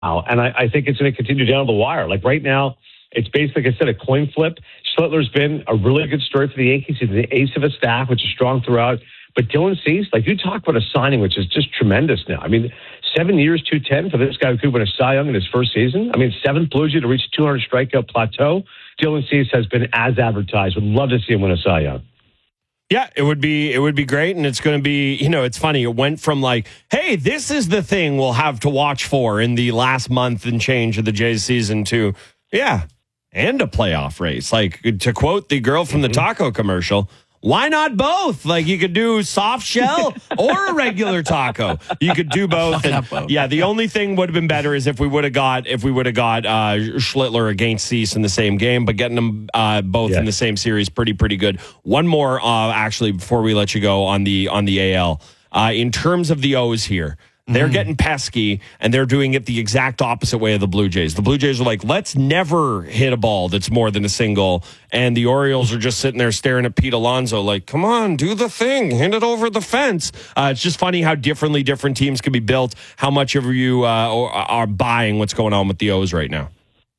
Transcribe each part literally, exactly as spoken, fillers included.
And I, I think it's going to continue down the wire. Like right now, it's basically, like I said, a coin flip. Schlittler's been a really good story for the Yankees. He's the ace of a staff, which is strong throughout. But Dylan Cease, like you talk about a signing, which is just tremendous now. I mean, seven years, two ten for this guy who could win a Cy Young in his first season. I mean, seventh Blue Jay to reach two hundred strikeout plateau. Dylan Cease has been as advertised. Would love to see him win a Cy Young. Yeah, it would be it would be great, and it's going to be, you know, it's funny. It went from like, hey, this is the thing we'll have to watch for in the last month and change of the Jays season to, yeah, and a playoff race. Like, to quote the girl from the taco commercial, why not both? Like, you could do soft shell or a regular taco. You could do both. And, both. Yeah, the only thing would have been better is if we would have got if we would have got uh, Schlittler against Cease in the same game, but getting them uh, both yeah. in the same series, pretty pretty good. One more, uh, actually, before we let you go on the on the A L. Uh, in terms of the O's here. They're mm. getting pesky, and they're doing it the exact opposite way of the Blue Jays. The Blue Jays are like, let's never hit a ball that's more than a single. And the Orioles are just sitting there staring at Pete Alonso like, come on, do the thing. Hit it over the fence. Uh, it's just funny how differently different teams can be built, how much of you uh, are buying what's going on with the O's right now.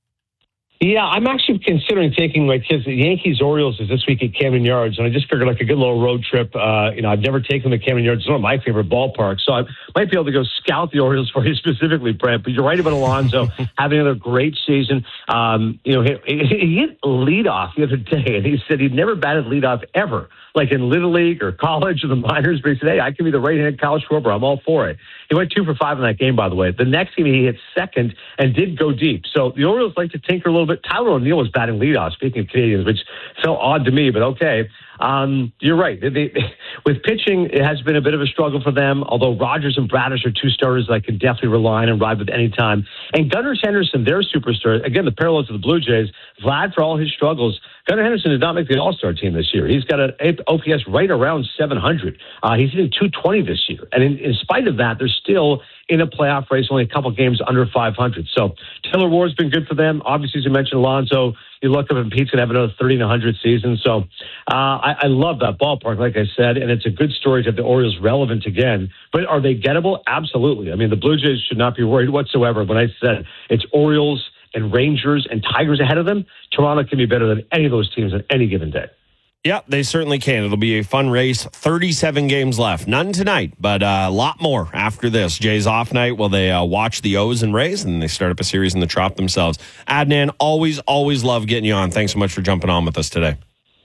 Yeah, I'm actually considering taking my kids. The Yankees Orioles is this week at Camden Yards, and I just figured like a good little road trip. Uh, you know, I've never taken them to Camden Yards. It's one of my favorite ballparks, so I might be able to go scout the Orioles for you specifically, Brent. But you're right about Alonso having another great season. Um, you know, he, he hit leadoff the other day, and he said he'd never batted leadoff ever, like in Little League or college or the minors. But he said, hey, I can be the right-handed Kyle Schwarber. I'm all for it. He went two for five in that game, by the way. The next game, he hit second and did go deep. So the Orioles like to tinker a little bit. Tyler O'Neill was batting leadoff, speaking of Canadians, which felt odd to me, but okay. Um, you're right. They, they, with pitching, it has been a bit of a struggle for them, although Rogers and Bradish are two starters that I can definitely rely on and ride with any time. And Gunnar Henderson, their superstar, again, the parallels to the Blue Jays, Vlad, for all his struggles, Gunnar Henderson did not make the All-Star team this year. He's got an O P S right around seven hundred. Uh, he's hitting two twenty this year. And in, in spite of that, they're still in a playoff race, only a couple games under five hundred. So Taylor Ward's been good for them. Obviously, as you mentioned, Alonso, you look up and Pete's going to have another thirty and one hundred season. So uh, I, I love that ballpark, like I said, and it's a good story to have the Orioles relevant again. But are they gettable? Absolutely. I mean, the Blue Jays should not be worried whatsoever. When I said it's Orioles and Rangers and Tigers ahead of them, Toronto can be better than any of those teams on any given day. Yeah, they certainly can. It'll be a fun race. thirty-seven games left. None tonight, but uh, a lot more after this. Jay's off night while they uh, watch the O's and Rays, and they start up a series in the Trop themselves. Adnan, always, always love getting you on. Thanks so much for jumping on with us today.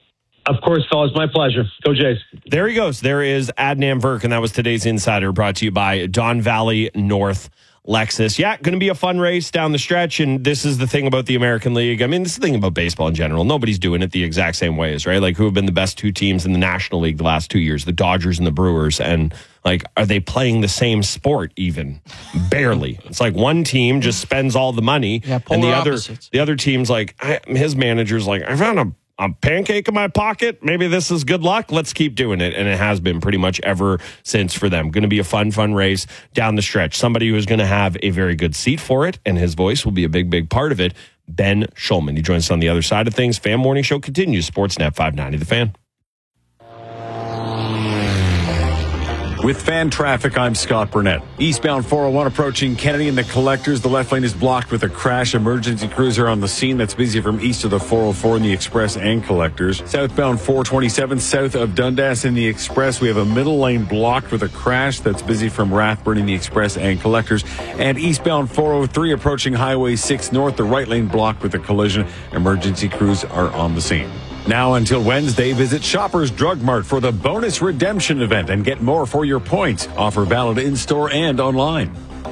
Of course, fellas. My pleasure. Go Jays. There he goes. There is Adnan Virk, and that was today's Insider, brought to you by Don Valley North Lexus. Yeah, going to be a fun race down the stretch, and this is the thing about the American League. I mean, this is the thing about baseball in general. Nobody's doing it the exact same ways, right? Like, who have been the best two teams in the National League the last two years? The Dodgers and the Brewers. And, like, are they playing the same sport even? Barely. It's like one team just spends all the money, yeah, and the other, opposites. the other team's like, I, his manager's like, I found a A pancake in my pocket. Maybe this is good luck. Let's keep doing it. And it has been pretty much ever since for them. Going to be a fun, fun race down the stretch. Somebody who is going to have a very good seat for it, and his voice will be a big, big part of it. Ben Schulman. He joins us on the other side of things. Fan Morning Show continues. Sportsnet five ninety, The Fan. With fan traffic, I'm Scott Burnett. Eastbound four oh one approaching Kennedy and the Collectors. The left lane is blocked with a crash. Emergency crews are on the scene. That's busy from east of the four oh four in the Express and Collectors. Southbound four twenty-seven south of Dundas in the Express. We have a middle lane blocked with a crash. That's busy from Rathburn in the Express and Collectors. And eastbound four oh three approaching Highway six North. The right lane blocked with a collision. Emergency crews are on the scene. Now until Wednesday, visit Shoppers Drug Mart for the bonus redemption event and get more for your points. Offer valid in-store and online.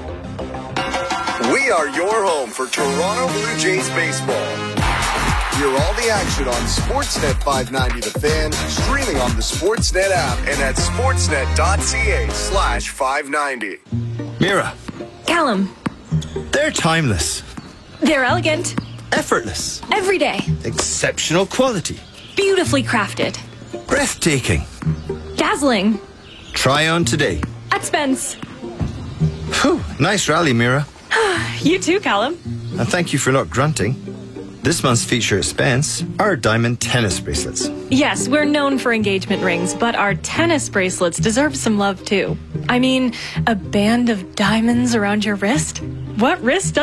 We are your home for Toronto Blue Jays baseball. Hear all the action on Sportsnet five ninety The Fan, streaming on the Sportsnet app and at sportsnet.ca slash 590. Mira. Callum. They're timeless. They're elegant. Effortless. Every day. Exceptional quality. Beautifully crafted. Breathtaking. Dazzling. Try on today. At Spence. Whew, nice rally, Mira. You too, Callum. And thank you for not grunting. This month's feature at Spence are diamond tennis bracelets. Yes, we're known for engagement rings, but our tennis bracelets deserve some love too. I mean, a band of diamonds around your wrist? What risk